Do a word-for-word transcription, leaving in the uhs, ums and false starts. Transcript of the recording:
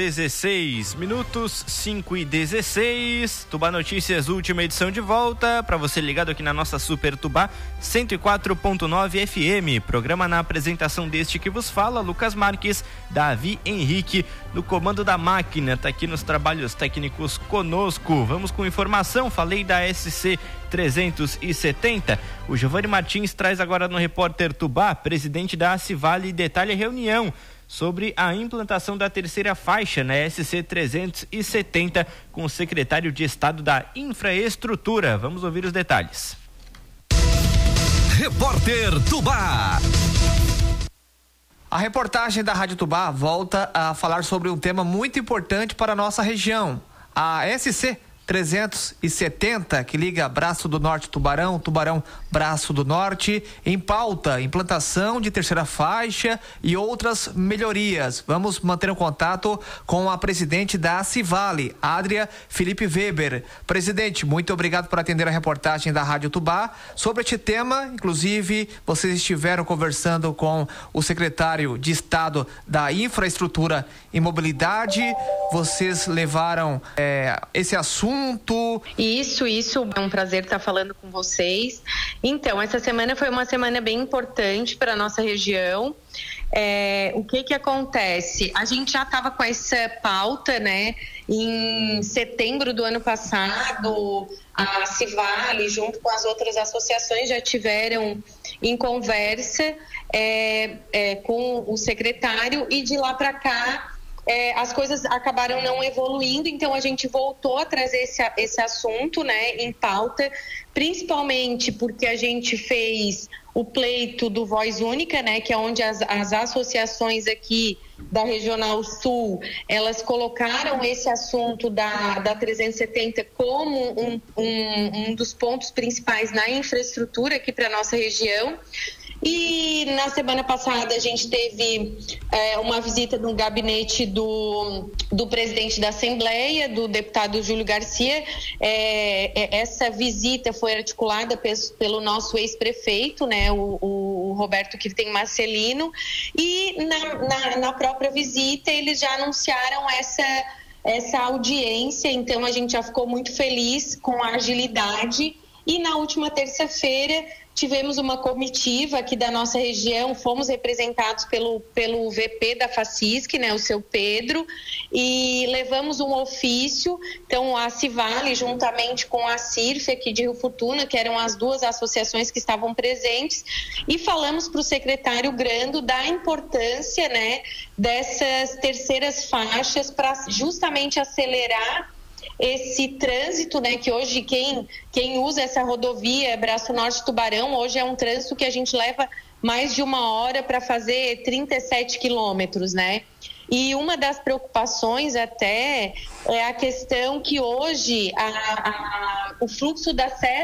dezesseis minutos, cinco e dezesseis. Tubá Notícias, última edição de volta. Para você ligado aqui na nossa Super Tubá cento e quatro ponto nove F M. Programa na apresentação deste que vos fala, Lucas Marques, Davi Henrique, no comando da máquina. Tá aqui nos trabalhos técnicos conosco. Vamos com informação. Falei da S C trezentos e setenta. O Giovanni Martins traz agora no Repórter Tubá, presidente da Acivale, detalha a reunião sobre a implantação da terceira faixa na S C trezentos e setenta com o secretário de Estado da Infraestrutura. Vamos ouvir os detalhes. Repórter Tubá. A reportagem da Rádio Tubá volta a falar sobre um tema muito importante para a nossa região. A S C trezentos e setenta, que liga Braço do Norte Tubarão, Tubarão Braço do Norte, em pauta, implantação de terceira faixa e outras melhorias. Vamos manter um contato com a presidente da Acivale, Adria Felipe Weber. Presidente, muito obrigado por atender a reportagem da Rádio Tubá sobre este tema. Inclusive, vocês estiveram conversando com o secretário de Estado da Infraestrutura e Mobilidade. Vocês levaram é, esse assunto. Isso, isso, é um prazer estar falando com vocês. Então, essa semana foi uma semana bem importante para a nossa região. É, o que que acontece? A gente já estava com essa pauta, né? Em setembro do ano passado, a Acivale, junto com as outras associações, já tiveram em conversa é, é, com o secretário, e de lá para cá É, as coisas acabaram não evoluindo, então a gente voltou a trazer esse, esse assunto, né, em pauta, principalmente porque a gente fez o pleito do Voz Única, né, que é onde as, as associações aqui da Regional Sul, elas colocaram esse assunto da, da trezentos e setenta como um, um, um dos pontos principais na infraestrutura aqui para a nossa região. E na semana passada a gente teve é, uma visita no gabinete do, do presidente da Assembleia, do deputado Júlio Garcia. É, essa visita foi articulada pelo, pelo nosso ex-prefeito, né, o, o Roberto Kirten Marcelino, e na, na, na própria visita eles já anunciaram essa, essa audiência, então a gente já ficou muito feliz com a agilidade. E na última terça-feira tivemos uma comitiva aqui da nossa região, fomos representados pelo, pelo V P da FACISC, né, o seu Pedro, e levamos um ofício. Então a Acivale, juntamente com a CIRF aqui de Rio Fortuna, que eram as duas associações que estavam presentes, e falamos para o secretário Grando da importância, né, dessas terceiras faixas para justamente acelerar esse trânsito, né, que hoje quem, quem usa essa rodovia Braço Norte Tubarão, hoje é um trânsito que a gente leva mais de uma hora para fazer trinta e sete quilômetros, né? E uma das preocupações até é a questão que hoje a, a, o fluxo da serra